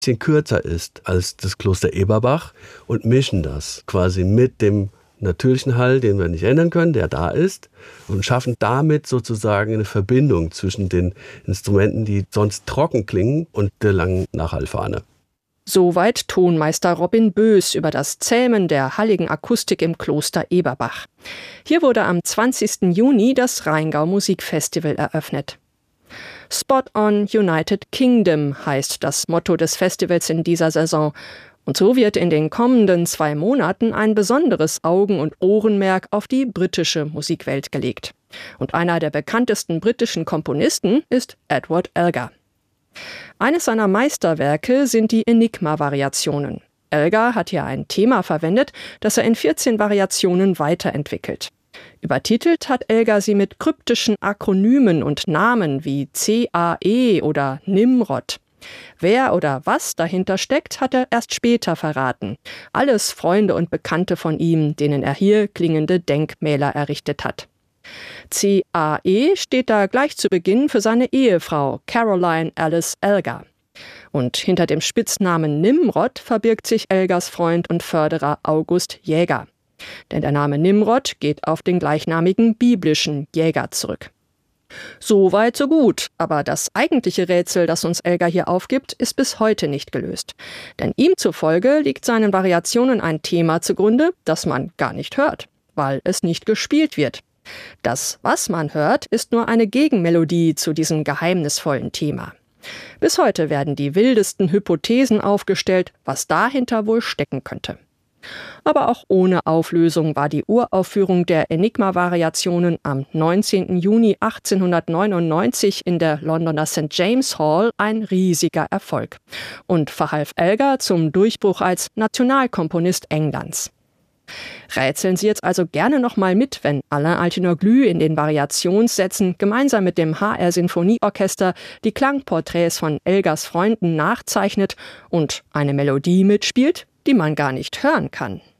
bisschen kürzer ist als das Kloster Eberbach und mischen das quasi mit dem natürlichen Hall, den wir nicht ändern können, der da ist, und schaffen damit sozusagen eine Verbindung zwischen den Instrumenten, die sonst trocken klingen, und der langen Nachhallfahne. Soweit Tonmeister Robin Bös über das Zähmen der halligen Akustik im Kloster Eberbach. Hier wurde am 20. Juni das Rheingau Musikfestival eröffnet. Spot on United Kingdom heißt das Motto des Festivals in dieser Saison. Und so wird in den kommenden 2 Monaten ein besonderes Augen- und Ohrenmerk auf die britische Musikwelt gelegt. Und einer der bekanntesten britischen Komponisten ist Edward Elgar. Eines seiner Meisterwerke sind die Enigma-Variationen. Elgar hat hier ein Thema verwendet, das er in 14 Variationen weiterentwickelt. Übertitelt hat Elgar sie mit kryptischen Akronymen und Namen wie CAE oder Nimrod. Wer oder was dahinter steckt, hat er erst später verraten. Alles Freunde und Bekannte von ihm, denen er hier klingende Denkmäler errichtet hat. CAE steht da gleich zu Beginn für seine Ehefrau Caroline Alice Elgar. Und hinter dem Spitznamen Nimrod verbirgt sich Elgars Freund und Förderer August Jäger. Denn der Name Nimrod geht auf den gleichnamigen biblischen Jäger zurück. So weit, so gut. Aber das eigentliche Rätsel, das uns Elgar hier aufgibt, ist bis heute nicht gelöst. Denn ihm zufolge liegt seinen Variationen ein Thema zugrunde, das man gar nicht hört, weil es nicht gespielt wird. Das, was man hört, ist nur eine Gegenmelodie zu diesem geheimnisvollen Thema. Bis heute werden die wildesten Hypothesen aufgestellt, was dahinter wohl stecken könnte. Aber auch ohne Auflösung war die Uraufführung der Enigma-Variationen am 19. Juni 1899 in der Londoner St. James Hall ein riesiger Erfolg und verhalf Elgar zum Durchbruch als Nationalkomponist Englands. Rätseln Sie jetzt also gerne nochmal mit, wenn Alain Altinoglu in den Variationssätzen gemeinsam mit dem HR Sinfonieorchester die Klangporträts von Elgars Freunden nachzeichnet und eine Melodie mitspielt, die man gar nicht hören kann.